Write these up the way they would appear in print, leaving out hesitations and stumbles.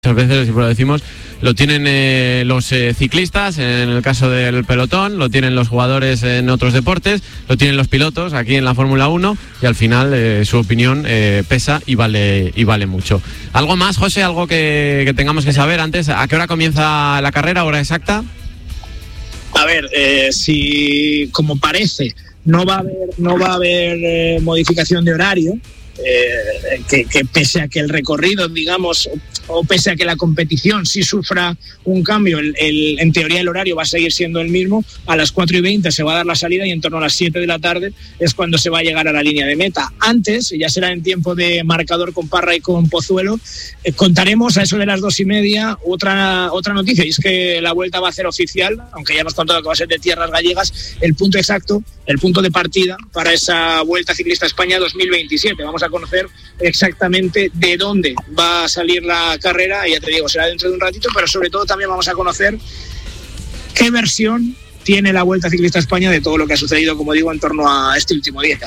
Muchas veces, siempre lo decimos, lo tienen los ciclistas, en el caso del pelotón, lo tienen los jugadores en otros deportes, lo tienen los pilotos aquí en la Fórmula 1 y al final su opinión pesa y vale mucho. ¿Algo más, José? ¿Algo que tengamos que saber antes? ¿A qué hora comienza la carrera, hora exacta? A ver, si como parece no va a haber modificación de horario, que pese a que el recorrido, digamos, o pese a que la competición sí sufra un cambio, en teoría el horario va a seguir siendo el mismo. A las 4:20 se va a dar la salida y en torno a las 7 de la tarde es cuando se va a llegar a la línea de meta. Antes, ya será en tiempo de marcador con Parra y con Pozuelo, contaremos a eso de las 2:30 otra noticia, y es que la vuelta va a ser oficial, aunque ya hemos contado que va a ser de tierras gallegas, el punto exacto, el punto de partida para esa Vuelta Ciclista España 2027. Vamos a conocer exactamente de dónde va a salir la carrera, y ya te digo, será dentro de un ratito, pero sobre todo también vamos a conocer qué versión tiene la Vuelta Ciclista España de todo lo que ha sucedido, como digo, en torno a este último día.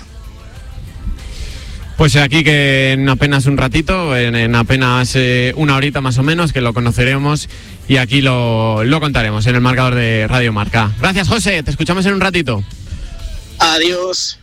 Pues aquí que en apenas un ratito, en apenas una horita más o menos, que lo conoceremos y aquí lo contaremos en el marcador de Radio Marca. Gracias, José, te escuchamos en un ratito. Adiós.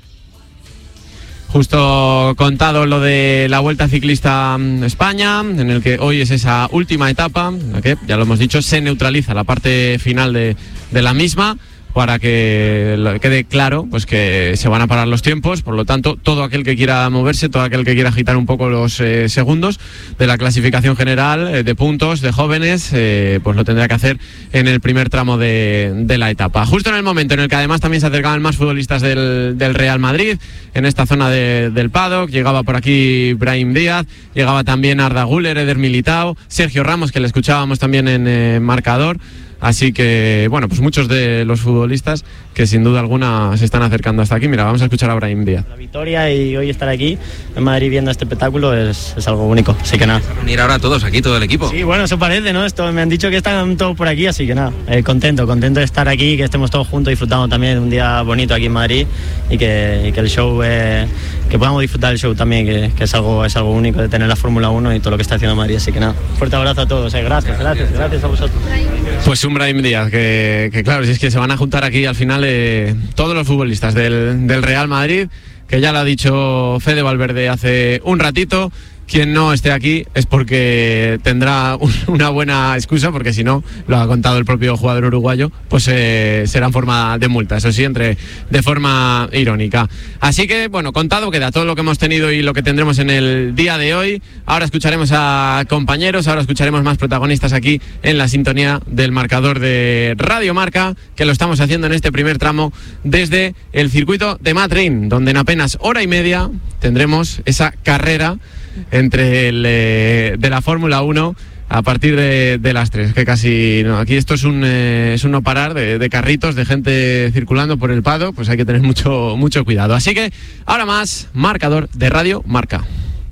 Justo contado lo de la Vuelta Ciclista España, en el que hoy es esa última etapa, en la que, ya lo hemos dicho, se neutraliza la parte final de la misma, para que quede claro pues que se van a parar los tiempos. Por lo tanto, todo aquel que quiera moverse, todo aquel que quiera agitar un poco los segundos de la clasificación general de puntos de jóvenes, pues lo tendrá que hacer en el primer tramo de la etapa. Justo en el momento en el que además también se acercaban más futbolistas del Real Madrid, en esta zona del paddock, llegaba por aquí Brahim Díaz, llegaba también Arda Güler, Eder Militao, Sergio Ramos, que le escuchábamos también en marcador. Así que, bueno, pues muchos de los futbolistas que sin duda alguna se están acercando hasta aquí. Mira, vamos a escuchar a Brahim Díaz. La victoria y hoy estar aquí en Madrid viendo este espectáculo es algo único, así que nada. ¿Vas a reunir ahora todos aquí, todo el equipo? Sí, bueno, eso parece, ¿no? Esto me han dicho que están todos por aquí, así que nada, contento de estar aquí, que estemos todos juntos disfrutando también de un día bonito aquí en Madrid y que el show, que podamos disfrutar del show también, que es algo único de tener la Fórmula 1 y todo lo que está haciendo Madrid, así que nada, fuerte abrazo a todos, gracias a vosotros. Pues un Brahim Díaz, que claro, si es que se van a juntar aquí al final todos los futbolistas del Real Madrid, que ya lo ha dicho Fede Valverde hace un ratito. Quien no esté aquí es porque tendrá una buena excusa, porque si no, lo ha contado el propio jugador uruguayo, pues será en forma de multa, eso sí, de forma irónica. Así que, bueno, contado queda todo lo que hemos tenido y lo que tendremos en el día de hoy. Ahora escucharemos a compañeros, ahora escucharemos más protagonistas aquí en la sintonía del marcador de Radio Marca, que lo estamos haciendo en este primer tramo desde el circuito de Madrid, donde en apenas hora y media tendremos esa carrera entre de la Fórmula 1 a partir de las 3, que casi no, aquí esto es un no parar de carritos, de gente circulando por el paddock, pues hay que tener mucho cuidado. Así que ahora más marcador de Radio Marca.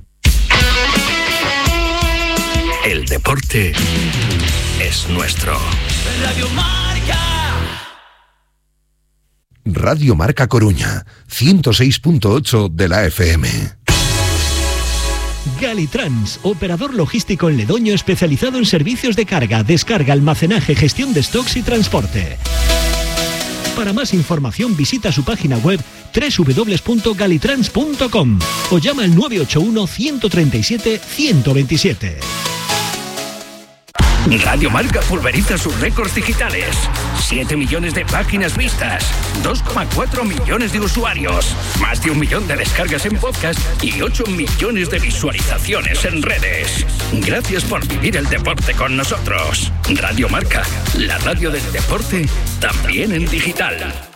El deporte es nuestro. Radio Marca. Radio Marca Coruña, 106.8 de la FM. Galitrans, operador logístico en Ledoño especializado en servicios de carga, descarga, almacenaje, gestión de stocks y transporte. Para más información visita su página web www.galitrans.com o llama al 981 137 127. Radio Marca pulveriza sus récords digitales. 7 millones de páginas vistas, 2,4 millones de usuarios, más de 1 millón de descargas en podcast y 8 millones de visualizaciones en redes. Gracias por vivir el deporte con nosotros. Radio Marca, la radio del deporte, también en digital.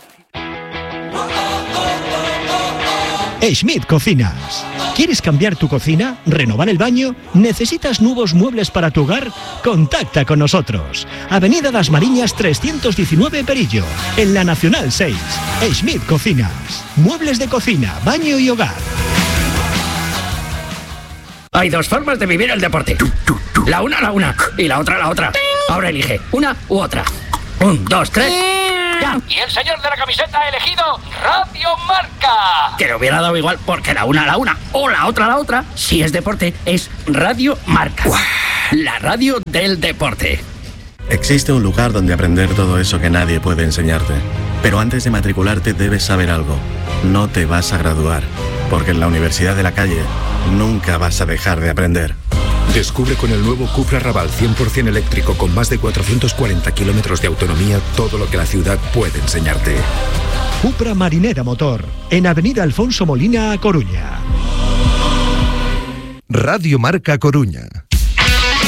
Schmidt Cocinas. ¿Quieres cambiar tu cocina? ¿Renovar el baño? ¿Necesitas nuevos muebles para tu hogar? Contacta con nosotros. Avenida Las Mariñas 319 Perillo, en la Nacional 6. Schmidt Cocinas. Muebles de cocina, baño y hogar. Hay dos formas de vivir el deporte. La una y la otra. Ahora elige una u otra. 1, 2, 3... ¡Ya! Y el señor de la camiseta ha elegido Radio Marca. Que le hubiera dado igual, porque la una o la otra, si es deporte, es Radio Marca. la radio del deporte. Existe un lugar donde aprender todo eso que nadie puede enseñarte. Pero antes de matricularte debes saber algo. No te vas a graduar, porque en la Universidad de la Calle nunca vas a dejar de aprender. Descubre con el nuevo Cupra Raval 100% eléctrico con más de 440 kilómetros de autonomía todo lo que la ciudad puede enseñarte. Cupra Marinera Motor, en Avenida Alfonso Molina, A Coruña. Radio Marca Coruña.